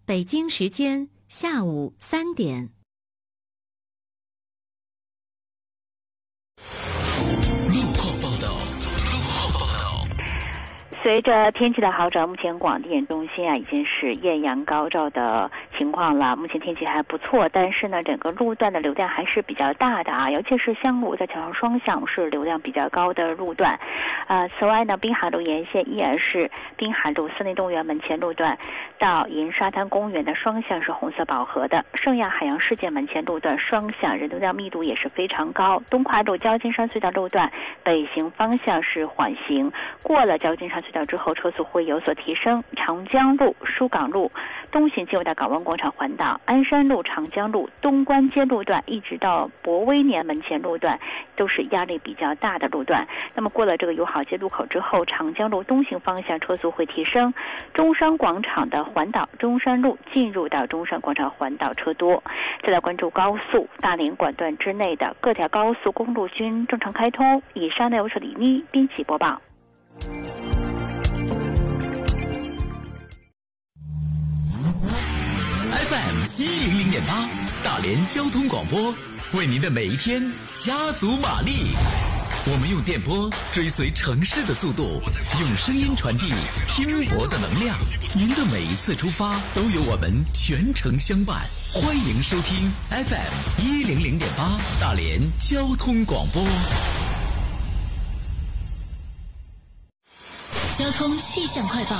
北京时间下午3点。 路况报道。 随着天气的好转，目前广电中心已经是艳阳高照的情况了。目前天气还不错，但是呢，整个路段的流量还是比较大的尤其是香路在桥上双向是流量比较高的路段。此外呢，滨海路沿线依然是滨海路森林动物园门前路段到银沙滩公园的双向是红色饱和的。圣亚海洋世界门前路段双向人流量密度也是非常高。东快路交金山隧道路段北行方向是缓行，过了交金山隧道之后车速会有所提升。长江路、疏港路东行进入到港湾广场环岛，鞍山路、长江路、东关街路段一直到博威年门前路段都是压力比较大的路段。那么过了这个友好街路口之后，长江路东行方向车速会提升。中山广场的环岛中山路进入到中山广场环岛车多。再来关注高速，大连管段之内的各条高速公路均正常开通。以上内容是李妮编辑播报。 FM 100.8，大连交通广播，为您的每一天加足马力。我们用电波追随城市的速度，用声音传递拼搏的能量。您的每一次出发都有我们全程相伴。欢迎收听 FM 100.8，大连交通广播。 交通气象快报。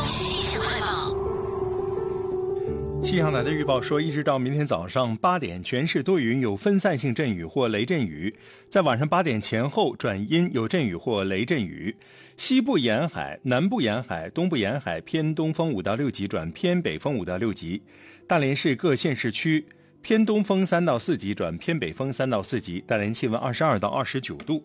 气象台的预报说，一直到明天早上8点，全市多云，有分散性阵雨或雷阵雨，在晚上8点前后转阴，有阵雨或雷阵雨。西部沿海、南部沿海、东部沿海偏东风5到6级转偏北风5到6级。大连市各县市区偏东风3到4级转偏北风3到4级。大连气温22到29度。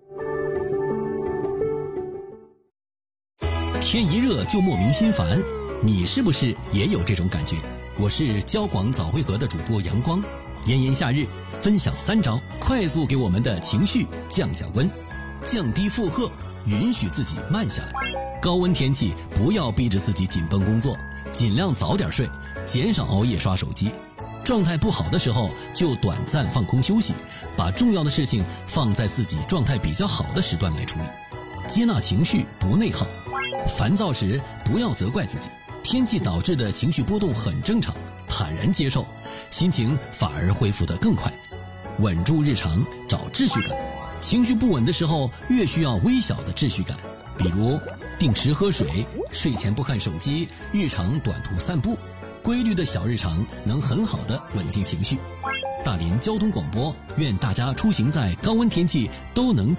天一热就莫名心烦，你是不是也有这种感觉？我是交广早汇合的主播阳光，炎炎夏日分享3招，快速给我们的情绪降温，降低负荷，允许自己慢下来。高温天气不要逼着自己紧绷工作，尽量早点睡，减少熬夜刷手机。状态不好的时候就短暂放空休息，把重要的事情放在自己状态比较好的时段来处理。接纳情绪，不内耗。烦躁时不要责怪自己，天气导致的情绪波动很正常，坦然接受，心情反而恢复得更快。稳住日常，找秩序感。情绪不稳的时候，越需要微小的秩序感，比如定时喝水，睡前不看手机，日常短途散步。规律的小日常能很好的稳定情绪。大连交通广播，愿大家出行在高温天气都能